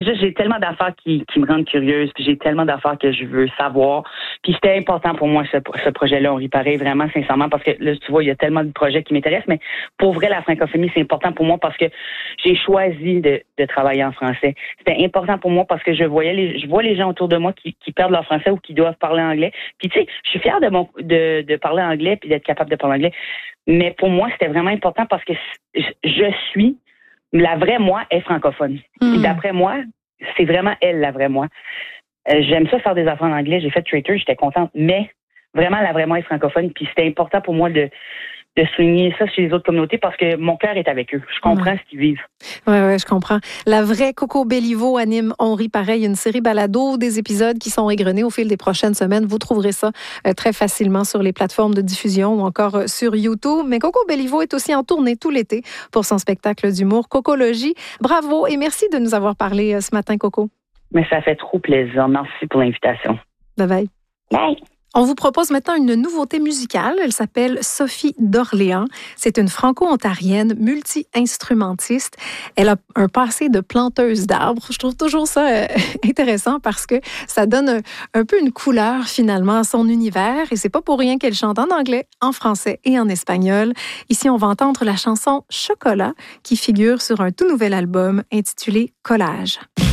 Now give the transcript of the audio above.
juste, j'ai tellement d'affaires qui me rendent curieuse, puis j'ai tellement d'affaires que je veux savoir. Puis c'était important pour moi, ce projet-là, On rit pareil, vraiment, sincèrement, parce que là, tu vois, il y a tellement de projets qui m'intéressent, mais pour vrai, la francophonie, c'est important pour moi parce que j'ai choisi de travailler en français. C'était important pour moi parce que je vois les gens autour de moi qui perdent leur français ou qui doivent parler anglais. Puis tu sais, je suis fière de parler anglais puis d'être capable de parler anglais. Mais pour moi, c'était vraiment important parce que je suis la vraie moi est francophone. Et d'après moi, c'est vraiment elle, la vraie moi. J'aime ça faire des affaires en anglais. J'ai fait Traiter, j'étais contente. Mais vraiment, la vraie moi est francophone. Puis c'était important pour moi de souligner ça chez les autres communautés parce que mon cœur est avec eux. Je comprends ce qu'ils vivent. Oui, je comprends. La vraie Coco Bellivo anime On rit pareil, une série balado, des épisodes qui sont égrenés au fil des prochaines semaines. Vous trouverez ça très facilement sur les plateformes de diffusion ou encore sur YouTube. Mais Coco Bellivo est aussi en tournée tout l'été pour son spectacle d'humour Cocologie. Bravo et merci de nous avoir parlé ce matin, Coco. Mais ça fait trop plaisir. Merci pour l'invitation. Bye bye. Bye. On vous propose maintenant une nouveauté musicale. Elle s'appelle Sophie d'Orléans. C'est une franco-ontarienne multi-instrumentiste. Elle a un passé de planteuse d'arbres. Je trouve toujours ça intéressant parce que ça donne un peu une couleur finalement à son univers. Et c'est pas pour rien qu'elle chante en anglais, en français et en espagnol. Ici, on va entendre la chanson Chocolat qui figure sur un tout nouvel album intitulé Collage.